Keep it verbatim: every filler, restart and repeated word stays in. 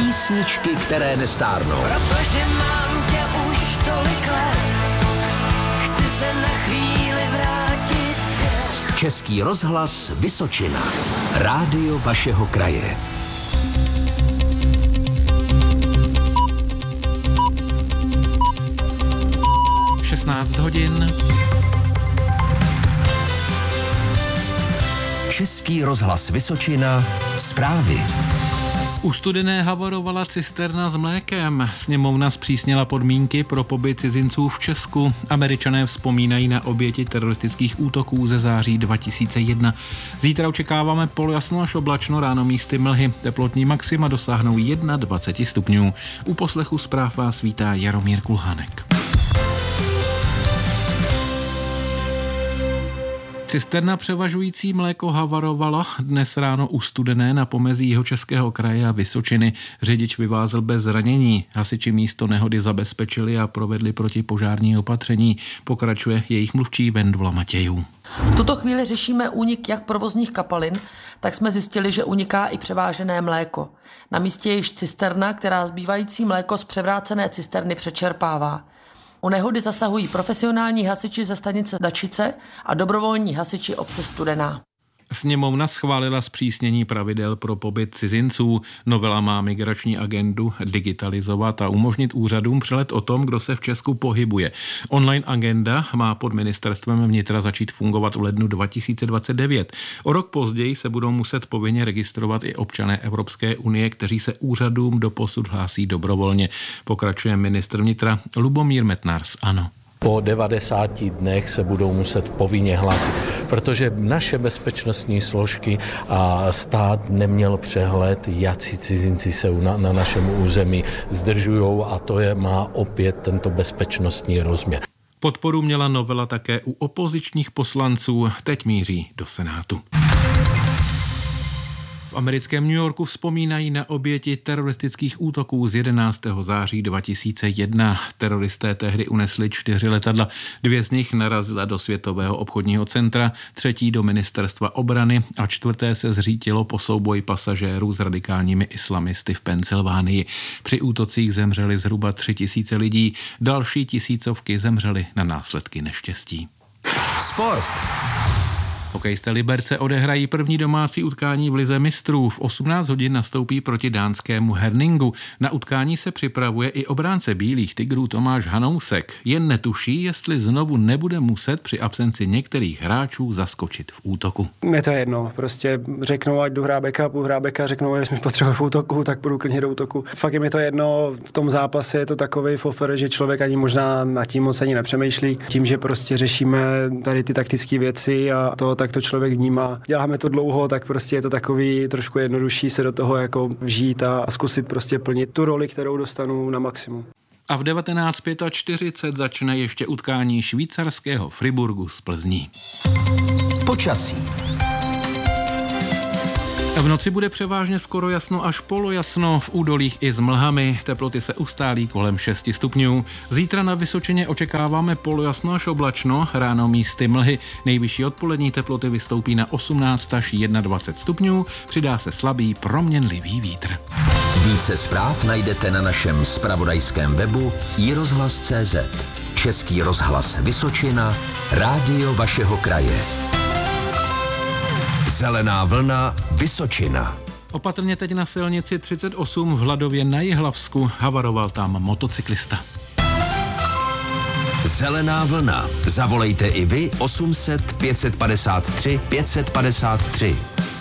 Písničky, které nestárnou. Protože mám tě už tolik let, chci se na chvíli vrátit zpět. Český rozhlas Vysočina. Rádio vašeho kraje. šestnáct hodin. Český rozhlas Vysočina. Zprávy. U Studené havarovala cisterna s mlékem. Sněmovna zpřísnila podmínky pro pobyt cizinců v Česku. Američané vzpomínají na oběti teroristických útoků ze září dva tisíce jedna. Zítra očekáváme polojasno až oblačno, ráno místy mlhy. Teplotní maxima dosáhnou dvacet jedna stupňů. U poslechu zpráv vás vítá Jaromír Kulhánek. Cisterna převažující mléko havarovala dnes ráno u Studené na pomezí Jihočeského kraje a Vysočiny. Řidič vyvázl bez zranění. Hasiči místo nehody zabezpečili a provedli protipožární opatření. Pokračuje jejich mluvčí Vendula Matějů. V tuto chvíli řešíme únik jak provozních kapalin, tak jsme zjistili, že uniká i převážené mléko. Na místě je již cisterna, která zbývající mléko z převrácené cisterny přečerpává. U nehody zasahují profesionální hasiči ze stanice Dačice a dobrovolní hasiči obce Studená. Sněmovna schválila zpřísnění pravidel pro pobyt cizinců. Novela má migrační agendu digitalizovat a umožnit úřadům přehled o tom, kdo se v Česku pohybuje. Online agenda má pod ministerstvem vnitra začít fungovat v lednu dva tisíce dvacet devět. O rok později se budou muset povinně registrovat i občané Evropské unie, kteří se úřadům doposud hlásí dobrovolně. Pokračuje ministr vnitra Lubomír Metnar z ANO. Po devadesáti dnech se budou muset povinně hlásit, protože naše bezpečnostní složky a stát neměl přehled, jací cizinci se na, na našem území zdržují, a to je, má opět tento bezpečnostní rozměr. Podporu měla novela také u opozičních poslanců, teď míří do Senátu. V americkém New Yorku vzpomínají na oběti teroristických útoků z jedenáctého září dva tisíce jedna. Teroristé tehdy unesli čtyři letadla. Dvě z nich narazila do Světového obchodního centra, třetí do ministerstva obrany a čtvrté se zřítilo po souboji pasažérů s radikálními islamisty v Pensylvánii. Při útocích zemřeli zhruba tři tisíce lidí, další tisícovky zemřely na následky neštěstí. Sport. Hokejisté Liberce odehrají první domácí utkání v lize mistrů. V osmnáct hodin nastoupí proti dánskému Herningu. Na utkání se připravuje i obránce bílých tigrů Tomáš Hanousek. Jen netuší, jestli znovu nebude muset při absenci některých hráčů zaskočit v útoku. Mně to je jedno, prostě řeknou, ať jdu hrát backup, půjdu hrát backup, řeknou, jestli mi potřebuji v útoku, tak půjdu klidně do útoku. Fakt je mi to jedno, v tom zápase je to takovej fofer, že člověk ani možná nad tím moc ani nepřemýšlí. Tím, že prostě řešíme tady ty taktické věci a to tak to člověk vnímá. Děláme to dlouho, tak prostě je to takový trošku jednodušší se do toho jako vžít a zkusit prostě plnit tu roli, kterou dostanu na maximum. A v devatenáct čtyřicet pět začne ještě utkání švýcarského Friburgu s Plzní. Počasí. V noci bude převážně skoro jasno až polojasno, v údolích i s mlhami. Teploty se ustálí kolem šesti stupňů. Zítra na Vysočině očekáváme polojasno až oblačno, ráno místy mlhy. Nejvyšší odpolední teploty vystoupí na osmnáct až dvacet jedna stupňů. Přidá se slabý proměnlivý vítr. Více zpráv najdete na našem zpravodajském webu i rozhlas tečka cé zet. Český rozhlas Vysočina, rádio vašeho kraje. Zelená vlna Vysočina. Opatrně teď na silnici třicet osm v Hladově na Jihlavsku. Havaroval tam motocyklista. Zelená vlna. Zavolejte i vy osm set pět set padesát tři pět set padesát tři.